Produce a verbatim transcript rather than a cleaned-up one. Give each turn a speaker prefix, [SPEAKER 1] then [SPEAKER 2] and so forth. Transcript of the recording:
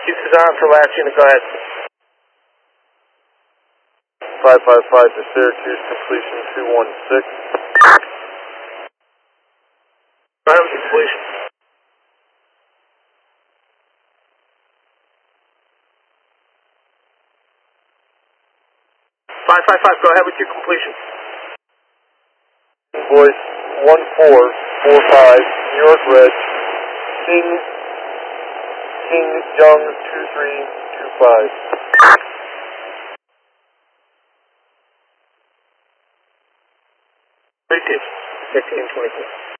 [SPEAKER 1] Deuce is on for last unit, go ahead.
[SPEAKER 2] five five five to Syracuse, completion two one six.
[SPEAKER 1] Go ahead with your completion. five five five, go ahead with your completion.
[SPEAKER 2] Voice one four four five, New York Red, King, King Young two three two five.
[SPEAKER 1] thirty-two, fifteen twenty-four.